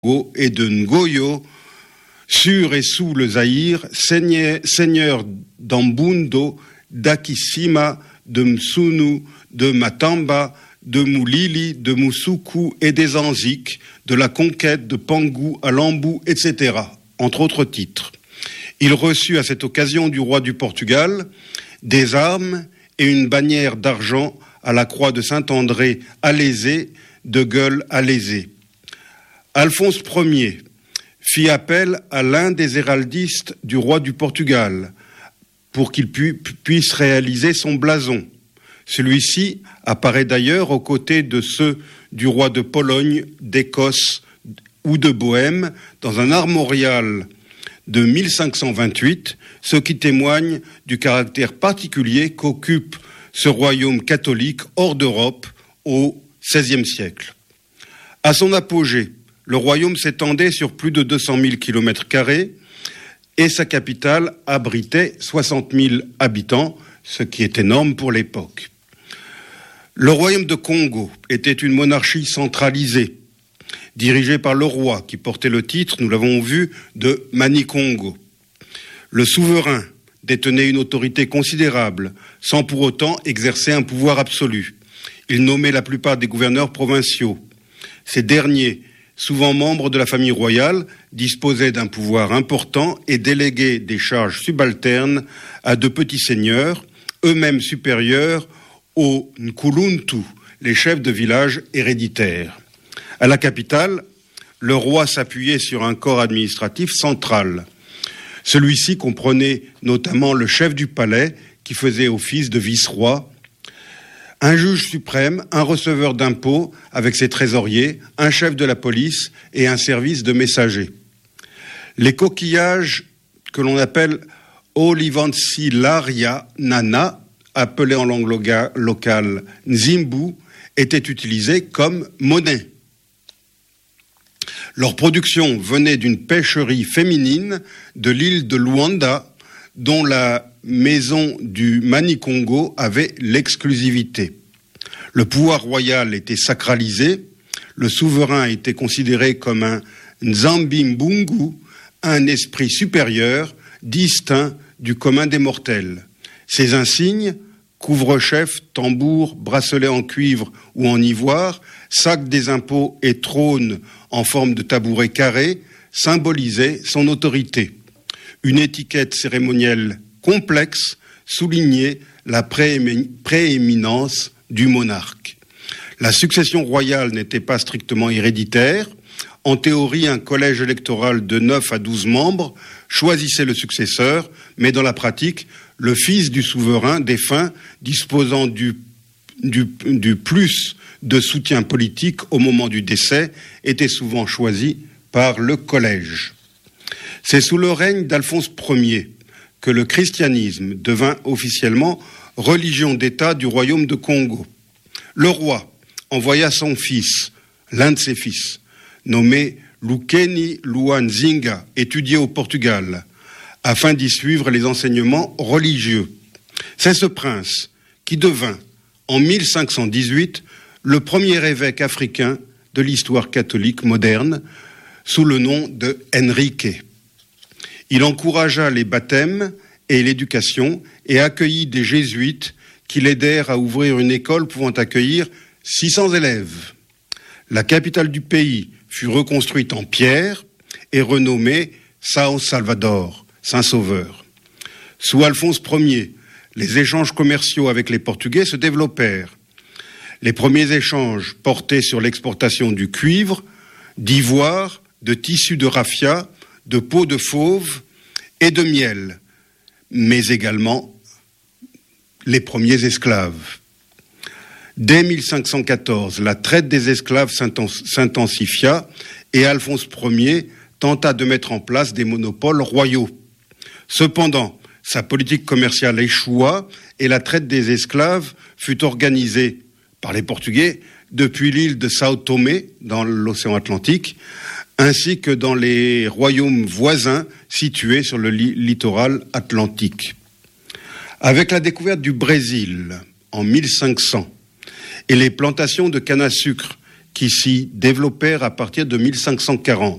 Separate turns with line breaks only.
et de Ngoyo, sur et sous le Zaïre, seigneur d'Ambundo, d'Akisima, de Msunu, de Matamba, de Moulili, de Musuku et des Anziques, de la conquête de Pangou à Lambou, etc., entre autres titres. Il reçut à cette occasion du roi du Portugal des armes et une bannière d'argent à la croix de Saint-André alésé, de gueule alésée. Alphonse Ier fit appel à l'un des héraldistes du roi du Portugal pour qu'il puisse réaliser son blason. Celui-ci apparaît d'ailleurs aux côtés de ceux du roi de Pologne, d'Écosse ou de Bohême dans un armorial de 1528, ce qui témoigne du caractère particulier qu'occupe ce royaume catholique hors d'Europe au XVIe siècle. À son apogée, le royaume s'étendait sur plus de 200 000 km² et sa capitale abritait 60 000 habitants, ce qui est énorme pour l'époque. Le royaume de Congo était une monarchie centralisée, dirigée par le roi qui portait le titre, nous l'avons vu, de Mani-Congo. Le souverain détenait une autorité considérable, sans pour autant exercer un pouvoir absolu. Il nommait la plupart des gouverneurs provinciaux. Ces derniers, souvent membres de la famille royale, disposaient d'un pouvoir important et déléguaient des charges subalternes à de petits seigneurs, eux-mêmes supérieurs aux Nkuluntu, les chefs de village héréditaires. À la capitale, le roi s'appuyait sur un corps administratif central. Celui-ci comprenait notamment le chef du palais, qui faisait office de vice-roi, un juge suprême, un receveur d'impôts avec ses trésoriers, un chef de la police et un service de messagers. Les coquillages que l'on appelle Olivancillaria nana, appelés en langue locale Nzimbu, étaient utilisés comme monnaie. Leur production venait d'une pêcherie féminine de l'île de Luanda, dont la maison du Mani-Congo avait l'exclusivité. Le pouvoir royal était sacralisé, le souverain était considéré comme un Nzambi-Mbungu, un esprit supérieur, distinct du commun des mortels. Ces insignes, couvre-chef, tambour, bracelet en cuivre ou en ivoire, sac des impôts et trône en forme de tabouret carré, symbolisaient son autorité. Une étiquette cérémonielle complexe soulignait la prééminence du monarque. La succession royale n'était pas strictement héréditaire. En théorie, un collège électoral de 9 à 12 membres choisissait le successeur, mais dans la pratique, le fils du souverain défunt, disposant du plus de soutien politique au moment du décès, était souvent choisi par le collège. C'est sous le règne d'Alphonse Ier que le christianisme devint officiellement religion d'État du royaume de Congo. Le roi envoya son fils, l'un de ses fils, nommé Lukeni Luanzinga, étudier au Portugal, afin d'y suivre les enseignements religieux. C'est ce prince qui devint, en 1518, le premier évêque africain de l'histoire catholique moderne, sous le nom de Henrique. Il encouragea les baptêmes et l'éducation et accueillit des jésuites qui l'aidèrent à ouvrir une école pouvant accueillir 600 élèves. La capitale du pays fut reconstruite en pierre et renommée São Salvador, Saint-Sauveur. Sous Alphonse Ier, les échanges commerciaux avec les Portugais se développèrent. Les premiers échanges portaient sur l'exportation du cuivre, d'ivoire, de tissus de raffia, de peau de fauve et de miel, mais également les premiers esclaves. Dès 1514, la traite des esclaves s'intensifia et Alphonse Ier tenta de mettre en place des monopoles royaux. Cependant, sa politique commerciale échoua et la traite des esclaves fut organisée par les Portugais depuis l'île de Sao Tomé dans l'océan Atlantique, ainsi que dans les royaumes voisins situés sur le littoral atlantique. Avec la découverte du Brésil en 1500 et les plantations de canne à sucre qui s'y développèrent à partir de 1540.